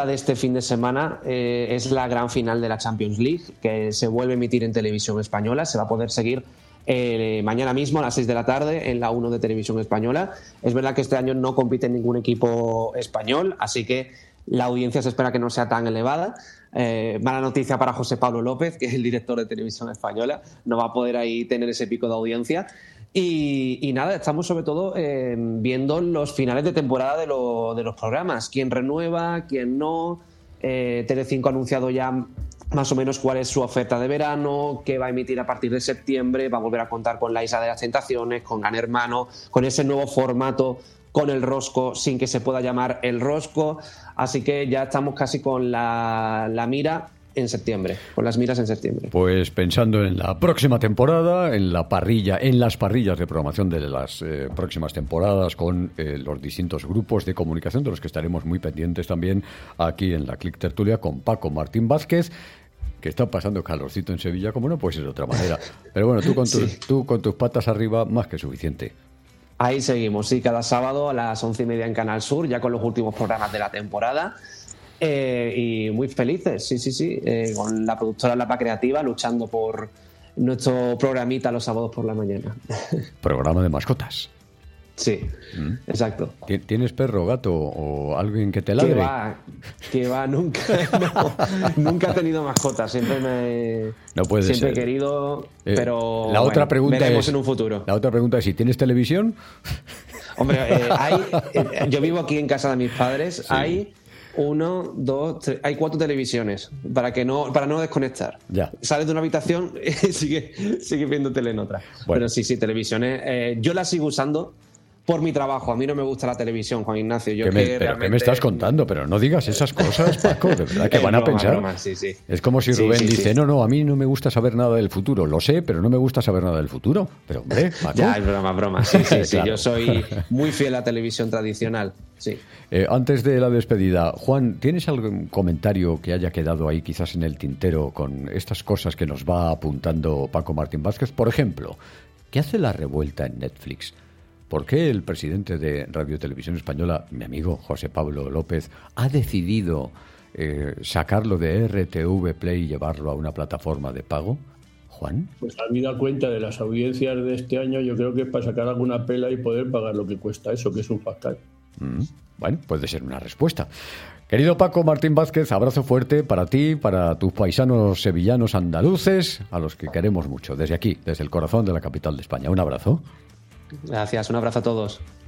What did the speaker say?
cita de este fin de semana es la gran final de la Champions League, que se vuelve a emitir en televisión española. Se va a poder seguir mañana mismo a las 6 de la tarde en la 1 de Televisión Española. Es verdad que este año no compite ningún equipo español, así que la audiencia se espera que no sea tan elevada. Mala noticia para José Pablo López, que es el director de Televisión Española. No va a poder ahí tener ese pico de audiencia. Y nada, estamos sobre todo viendo los finales de temporada de los programas. Quién renueva, quién no. Telecinco ha anunciado ya más o menos cuál es su oferta de verano, qué va a emitir a partir de septiembre. Va a volver a contar con La Isla de las Tentaciones, con Gran Hermano, con ese nuevo formato, con El Rosco, sin que se pueda llamar El Rosco. Así que ya estamos casi con la mira en septiembre, con las miras en septiembre. Pues pensando en la próxima temporada, en las parrillas de programación de las próximas temporadas, con los distintos grupos de comunicación, de los que estaremos muy pendientes también aquí en la Click Tertulia, con Paco Martín Vázquez, que está pasando calorcito en Sevilla, como no puede ser de otra manera. Pero bueno, tú con tus patas arriba, más que suficiente. Ahí seguimos, sí, cada sábado a las 11:30 en Canal Sur, ya con los últimos programas de la temporada. Y muy felices, sí, con la productora Lapa Creativa luchando por nuestro programita los sábados por la mañana. Programa de mascotas. Sí, exacto. ¿Tienes perro, gato o alguien que te ladre? Que va, nunca he tenido mascotas, siempre he querido, pero la otra pregunta veremos en un futuro. La otra pregunta es, ¿si tienes televisión? Hombre, yo vivo aquí en casa de mis padres, sí. Hay 1, 2, 3, hay 4 televisiones para no desconectar. Ya. Sales de una habitación y sigue viendo tele en otra. Bueno. Pero sí, televisiones. Yo las sigo usando por mi trabajo. A mí no me gusta la televisión, Juan Ignacio. ¿Pero qué me estás contando? Pero no digas esas cosas, Paco, de verdad que van a pensar. Broma, sí. Es como si Rubén dice, no, a mí no me gusta saber nada del futuro. Lo sé, pero no me gusta saber nada del futuro. Pero hombre, Paco. Ya, es broma. Sí. Claro. Yo soy muy fiel a la televisión tradicional. Sí. Antes de la despedida, Juan, ¿tienes algún comentario que haya quedado ahí quizás en el tintero con estas cosas que nos va apuntando Paco Martín Vázquez? Por ejemplo, ¿qué hace la revuelta en Netflix? ¿Por qué el presidente de Radio Televisión Española, mi amigo José Pablo López, ha decidido sacarlo de RTV Play y llevarlo a una plataforma de pago? ¿Juan? Pues habida cuenta de las audiencias de este año, yo creo que es para sacar alguna pela y poder pagar lo que cuesta eso, que es un fatal. Bueno, puede ser una respuesta. Querido Paco Martín Vázquez, abrazo fuerte para ti, para tus paisanos sevillanos andaluces, a los que queremos mucho, desde aquí, desde el corazón de la capital de España. Un abrazo. Gracias, un abrazo a todos.